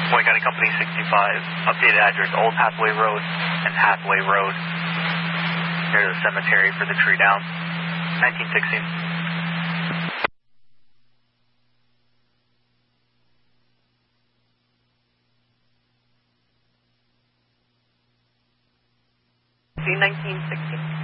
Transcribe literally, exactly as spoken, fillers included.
Hawaii County Company sixty-five, updated address, Old Hathaway Road and Hathaway Road. Near the cemetery for the tree down. nineteen sixteen. nineteen sixteen.